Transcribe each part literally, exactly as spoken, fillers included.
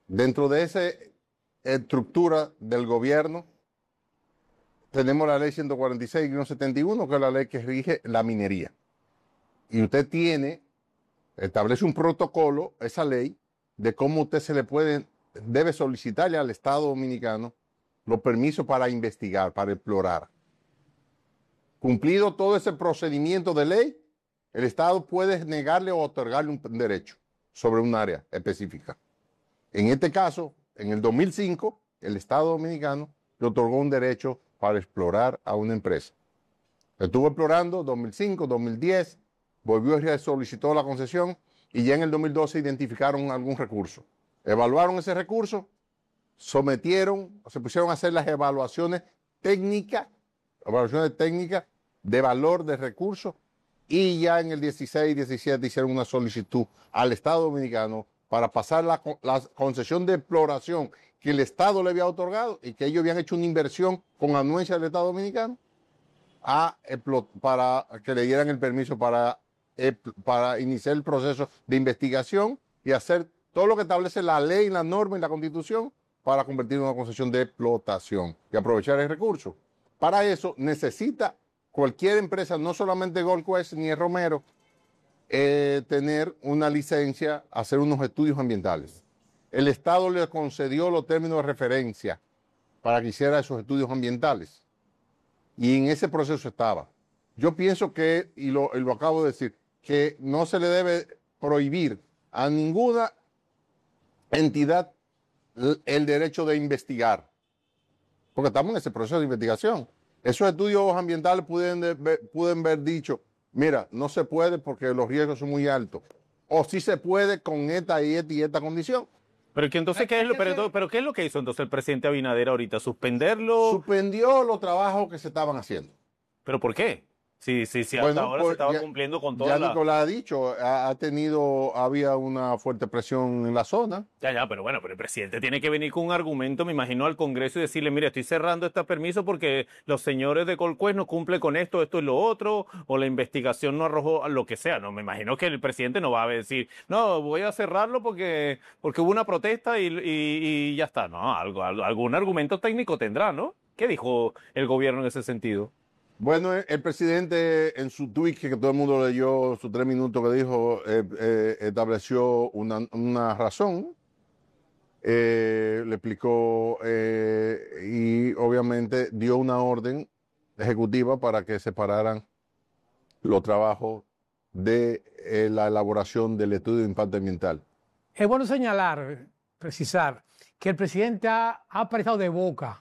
Dentro de esa estructura del gobierno, tenemos la ley ciento cuarenta y seis setenta y uno, que es la ley que rige la minería. Y usted tiene, establece un protocolo, esa ley, de cómo usted se le puede, debe solicitarle al Estado Dominicano los permisos para investigar, para explorar. Cumplido todo ese procedimiento de ley, el Estado puede negarle o otorgarle un derecho sobre un área específica. En este caso, en el dos mil cinco, el Estado Dominicano le otorgó un derecho para explorar a una empresa. Estuvo explorando dos mil cinco, dos mil diez, volvió y solicitó la concesión y ya en el dos mil doce identificaron algún recurso. Evaluaron ese recurso, sometieron, se pusieron a hacer las evaluaciones técnicas, evaluaciones técnicas de valor de recursos, y ya en el dieciséis, diecisiete hicieron una solicitud al Estado Dominicano para pasar la, la concesión de exploración que el Estado le había otorgado y que ellos habían hecho una inversión con anuencia del Estado Dominicano a, para que le dieran el permiso para, para iniciar el proceso de investigación y hacer todo lo que establece la ley, la norma y la Constitución para convertirlo en una concesión de explotación y aprovechar el recurso. Para eso necesita cualquier empresa, no solamente Gold Quest ni el Romero, eh, tener una licencia, hacer unos estudios ambientales. El Estado le concedió los términos de referencia para que hiciera esos estudios ambientales. Y en ese proceso estaba. Yo pienso que, y lo, y lo acabo de decir, que no se le debe prohibir a ninguna entidad el derecho de investigar, porque estamos en ese proceso de investigación. Esos estudios ambientales pueden, pueden haber dicho, mira, no se puede porque los riesgos son muy altos, o sí se puede con esta y esta y esta condición. Pero que entonces, ¿qué es lo, pero, pero ¿qué es lo que hizo entonces el presidente Abinader ahorita? ¿Suspenderlo? Suspendió los trabajos que se estaban haciendo. ¿Pero por qué? Sí, sí, sí, hasta bueno, ahora pues, se estaba ya, cumpliendo con todo. Ya la... Nicolás ha dicho, ha, ha tenido, había una fuerte presión en la zona. Ya, ya, pero bueno, pero el presidente tiene que venir con un argumento, me imagino, al Congreso y decirle, mire, estoy cerrando este permiso porque los señores de Gold Quest no cumplen con esto, esto y lo otro, o la investigación no arrojó lo que sea. No, me imagino que el presidente no va a decir, no, voy a cerrarlo porque, porque hubo una protesta y, y, y ya está. No, algo, algo, algún argumento técnico tendrá, ¿no? ¿Qué dijo el gobierno en ese sentido? Bueno, el presidente en su tweet, que todo el mundo leyó, sus tres minutos que dijo, eh, eh, estableció una, una razón, eh, le explicó eh, y obviamente dio una orden ejecutiva para que separaran los trabajos de eh, la elaboración del estudio de impacto ambiental. Es bueno señalar, precisar, que el presidente ha, ha aparecido de boca.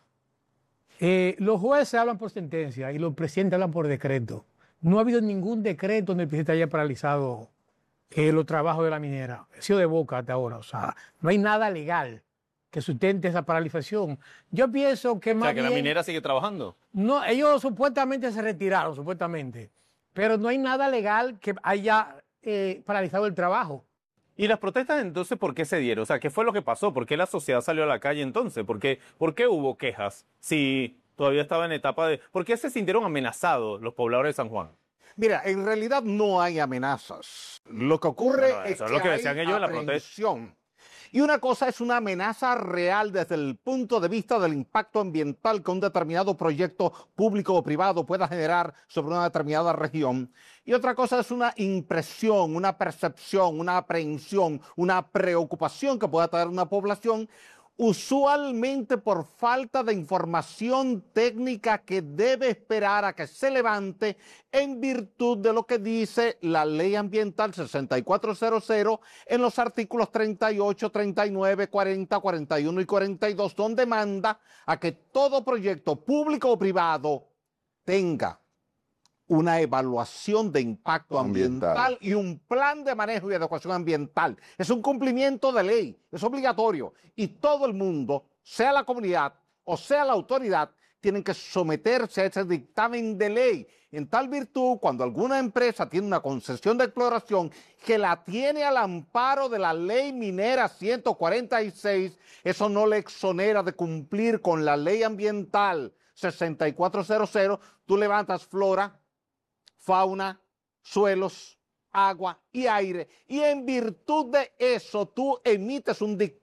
Eh, los jueces hablan por sentencia y los presidentes hablan por decreto. No ha habido ningún decreto donde el presidente haya paralizado eh, los trabajos de la minera. Ha sido de boca hasta ahora. O sea, no hay nada legal que sustente esa paralización. Yo pienso que más O sea, que bien, la minera sigue trabajando. No, ellos supuestamente se retiraron, supuestamente. Pero no hay nada legal que haya eh, paralizado el trabajo. ¿Y las protestas entonces por qué se dieron? O sea, ¿qué fue lo que pasó? ¿Por qué la sociedad salió a la calle entonces? ¿Por qué, por qué hubo quejas? Si todavía estaba en etapa de... ¿Por qué se sintieron amenazados los pobladores de San Juan? Mira, en realidad no hay amenazas. Lo que ocurre bueno, es eso que es lo que hay decían ellos en la protesta. Y una cosa es una amenaza real desde el punto de vista del impacto ambiental que un determinado proyecto público o privado pueda generar sobre una determinada región. Y otra cosa es una impresión, una percepción, una aprehensión, una preocupación que pueda tener una población, usualmente por falta de información técnica que debe esperar a que se levante en virtud de lo que dice la Ley Ambiental sesenta y cuatro cero cero en los artículos treinta y ocho, treinta y nueve, cuarenta, cuarenta y uno y cuarenta y dos, donde manda a que todo proyecto público o privado tenga una evaluación de impacto ambiental, ambiental y un plan de manejo y adecuación ambiental. Es un cumplimiento de ley, es obligatorio. Y todo el mundo, sea la comunidad o sea la autoridad, tienen que someterse a ese dictamen de ley. En tal virtud, cuando alguna empresa tiene una concesión de exploración que la tiene al amparo de la ley minera ciento cuarenta y seis, eso no le exonera de cumplir con la ley ambiental sesenta y cuatro cero cero. Tú levantas flora, fauna, suelos, agua y aire. Y en virtud de eso tú emites un dictamen